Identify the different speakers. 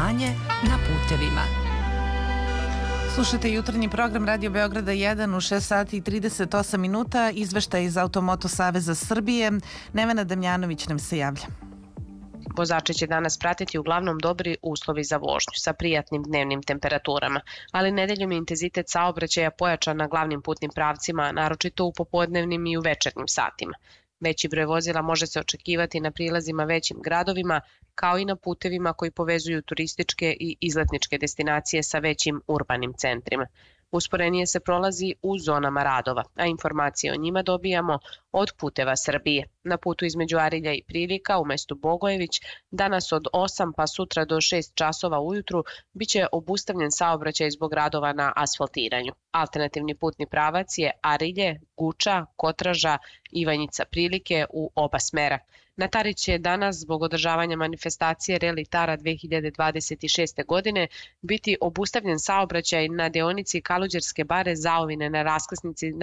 Speaker 1: Stanje na putevima.
Speaker 2: Slušajte jutarnji program Radio Beograda 1 u 6 sati i 38 minuta. Izveštaj iz Automoto Saveza Srbije. Nevena Damjanović nam se javlja.
Speaker 3: Vozači će danas pratiti uglavnom dobri uslovi za vožnju sa prijatnim dnevnim temperaturama, ali nedeljom je intenzitet saobraćaja pojačan na glavnim putnim pravcima, naročito u popodnevnim i u večernjim satima. Veći broj vozila može se očekivati na prilazima većim gradovima, kao i na putevima koji povezuju turističke i izletničke destinacije sa većim urbanim centrima. Usporenije se prolazi u zonama radova, a informacije o njima dobijamo od Puteva Srbije. Na putu između Arilja i Prilika u mestu Bogojević danas od 8 pa sutra do 6 časova ujutru biće obustavljen saobraćaj zbog radova na asfaltiranju. Alternativni putni pravac je Arilje, Guča, Kotraža, Ivanjica Prilike u oba smera. Na Tari će danas zbog održavanja manifestacije Reli Tara 2026. godine biti obustavljen saobraćaj na deonici Kaluđerske bare Zaovine na raskrsnici